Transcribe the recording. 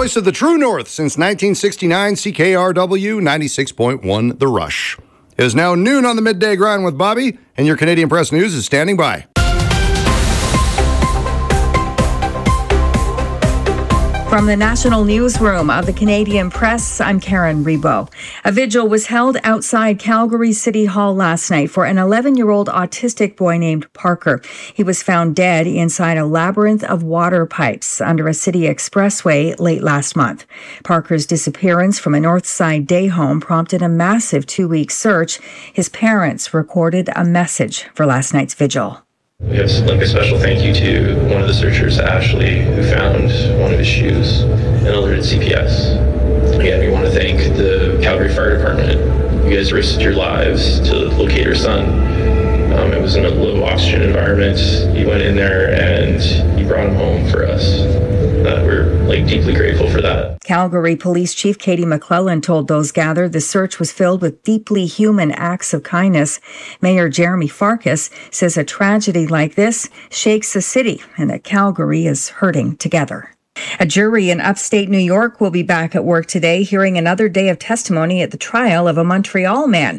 voice of the True North since 1969, CKRW 96.1 The Rush. It is now noon on the Midday Grind with Bobby, and your Canadian Press News is standing by. From the National Newsroom of the Canadian Press, I'm Karen Rebo. A vigil was held outside Calgary City Hall last night for an 11-year-old autistic boy named Parker. He was found dead inside a labyrinth of water pipes under a city expressway late last month. Parker's disappearance from a Northside day home prompted a massive 2-week search. His parents recorded a message for last night's vigil. We have a special thank you to one of the searchers, Ashley, who found one of his shoes and alerted CPS. Again, we want to thank the Calgary Fire Department. You guys risked your lives to locate your son. It was in a low oxygen environment. You went in there and you brought him home for us. We're deeply grateful for that. Calgary Police Chief Katie McClellan told those gathered the search was filled with deeply human acts of kindness. Mayor Jeremy Farkas says a tragedy like this shakes the city and that Calgary is hurting together. A jury in upstate New York will be back at work today, hearing another day of testimony at the trial of a Montreal man